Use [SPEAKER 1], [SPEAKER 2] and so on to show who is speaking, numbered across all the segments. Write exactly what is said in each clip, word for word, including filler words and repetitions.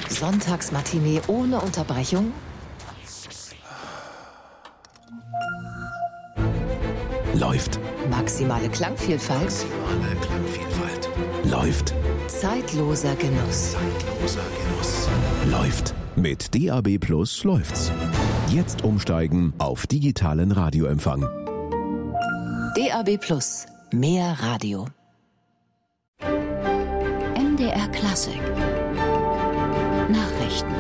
[SPEAKER 1] Sonntagsmatinee ohne Unterbrechung?
[SPEAKER 2] Läuft.
[SPEAKER 1] Maximale Klangvielfalt?
[SPEAKER 2] Maximale Klangvielfalt. Läuft.
[SPEAKER 1] Zeitloser Genuss.
[SPEAKER 2] Zeitloser Genuss. Läuft. Mit D A B Plus läuft's. Jetzt umsteigen auf digitalen Radioempfang.
[SPEAKER 1] D A B Plus. Mehr Radio.
[SPEAKER 3] M D R Klassik. Nachrichten.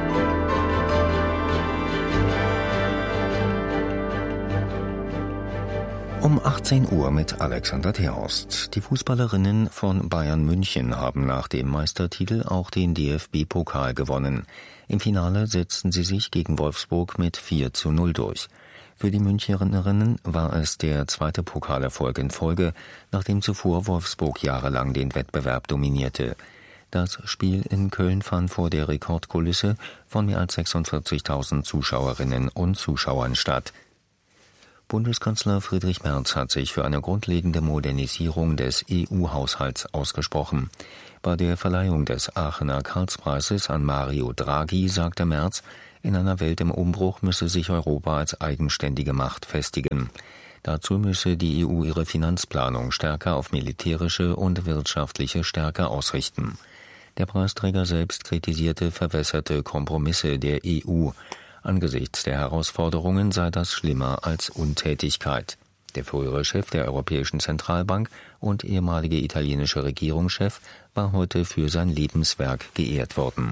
[SPEAKER 4] Um achtzehn Uhr mit Alexander Terhorst. Die Fußballerinnen von Bayern München haben nach dem Meistertitel auch den D F B-Pokal gewonnen. Im Finale setzten sie sich gegen Wolfsburg mit vier zu null durch. Für die Münchnerinnen war es der zweite Pokalerfolg in Folge, nachdem zuvor Wolfsburg jahrelang den Wettbewerb dominierte. Das Spiel in Köln fand vor der Rekordkulisse von mehr als sechsundvierzigtausend Zuschauerinnen und Zuschauern statt. Bundeskanzler Friedrich Merz hat sich für eine grundlegende Modernisierung des E U-Haushalts ausgesprochen. Bei der Verleihung des Aachener Karlspreises an Mario Draghi sagte Merz, in einer Welt im Umbruch müsse sich Europa als eigenständige Macht festigen. Dazu müsse die E U ihre Finanzplanung stärker auf militärische und wirtschaftliche Stärke ausrichten. Der Preisträger selbst kritisierte verwässerte Kompromisse der E U. Angesichts der Herausforderungen sei das schlimmer als Untätigkeit. Der frühere Chef der Europäischen Zentralbank und ehemalige italienische Regierungschef war heute für sein Lebenswerk geehrt worden.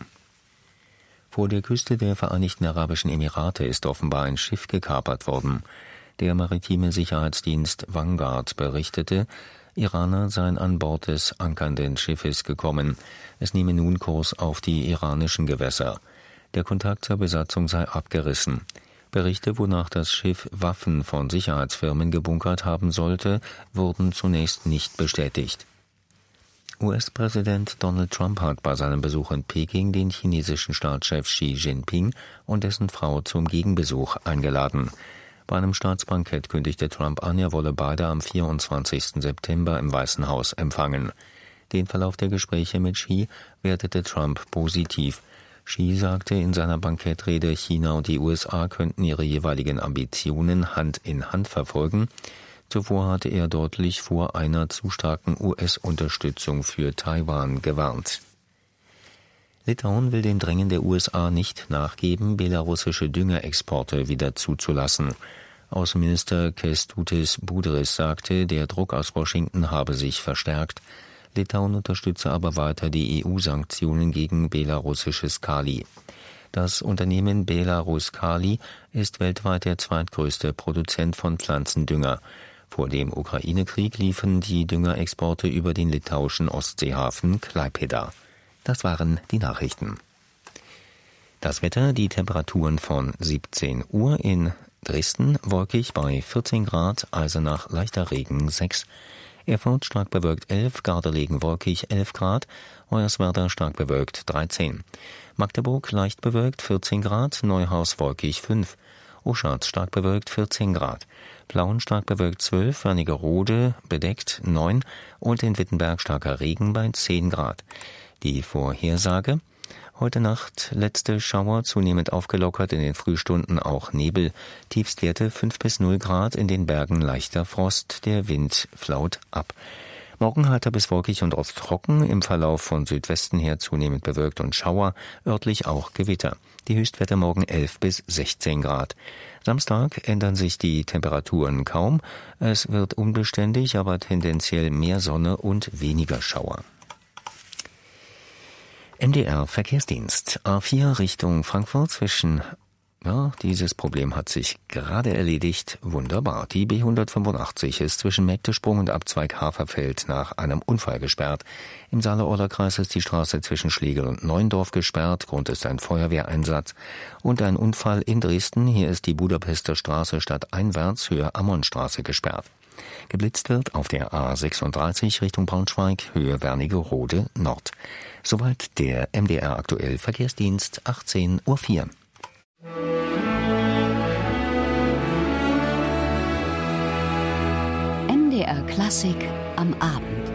[SPEAKER 4] Vor der Küste der Vereinigten Arabischen Emirate ist offenbar ein Schiff gekapert worden. Der maritime Sicherheitsdienst Vanguard berichtete, Iraner seien an Bord des ankernden Schiffes gekommen. Es nehme nun Kurs auf die iranischen Gewässer. Der Kontakt zur Besatzung sei abgerissen. Berichte, wonach das Schiff Waffen von Sicherheitsfirmen gebunkert haben sollte, wurden zunächst nicht bestätigt. U S-Präsident Donald Trump hat bei seinem Besuch in Peking den chinesischen Staatschef Xi Jinping und dessen Frau zum Gegenbesuch eingeladen. Bei einem Staatsbankett kündigte Trump an, er wolle beide am vierundzwanzigsten September im Weißen Haus empfangen. Den Verlauf der Gespräche mit Xi wertete Trump positiv. Xi sagte in seiner Bankettrede, China und die U S A könnten ihre jeweiligen Ambitionen Hand in Hand verfolgen. Zuvor hatte er deutlich vor einer zu starken U S-Unterstützung für Taiwan gewarnt. Litauen will dem Drängen der U S A nicht nachgeben, belarussische Düngerexporte wieder zuzulassen. Außenminister Kęstutis Budrys sagte, der Druck aus Washington habe sich verstärkt. Litauen unterstütze aber weiter die E U-Sanktionen gegen belarussisches Kali. Das Unternehmen Belarus Kali ist weltweit der zweitgrößte Produzent von Pflanzendünger. Vor dem Ukraine-Krieg liefen die Düngerexporte über den litauischen Ostseehafen Klaipėda. Das waren die Nachrichten. Das Wetter, die Temperaturen von siebzehn Uhr in Dresden, wolkig bei vierzehn Grad, Eisenach leichter Regen sechs. Erfurt stark bewölkt elf, Gardelegen wolkig elf Grad, Hoyerswerda stark bewölkt dreizehn. Magdeburg leicht bewölkt vierzehn Grad, Neuhaus wolkig fünf. Uschat stark bewölkt vierzehn Grad. Plauen stark bewölkt zwölf, Wernigerode bedeckt neun und in Wittenberg starker Regen bei zehn Grad. Die Vorhersage: Heute Nacht letzte Schauer, zunehmend aufgelockert, in den Frühstunden auch Nebel. Tiefstwerte fünf bis null Grad, in den Bergen leichter Frost, der Wind flaut ab. Morgen heiter bis wolkig und oft trocken, im Verlauf von Südwesten her zunehmend bewölkt und Schauer, örtlich auch Gewitter. Die Höchstwerte morgen elf bis sechzehn Grad. Samstag ändern sich die Temperaturen kaum. Es wird unbeständig, aber tendenziell mehr Sonne und weniger Schauer. M D R Verkehrsdienst. A vier Richtung Frankfurt zwischen... Ja, dieses Problem hat sich gerade erledigt. Wunderbar. Die B hundertfünfundachtzig ist zwischen Mägdesprung und Abzweig Haferfeld nach einem Unfall gesperrt. Im Saale-Orla-Kreis ist die Straße zwischen Schlegel und Neuendorf gesperrt. Grund ist ein Feuerwehreinsatz. Und ein Unfall in Dresden. Hier ist die Budapester Straße stadteinwärts Höhe Ammonstraße gesperrt. Geblitzt wird auf der A sechsunddreißig Richtung Braunschweig, Höhe Wernigerode Nord. Soweit der M D R aktuell Verkehrsdienst, achtzehn Uhr vier.
[SPEAKER 3] M D R Klassik am Abend.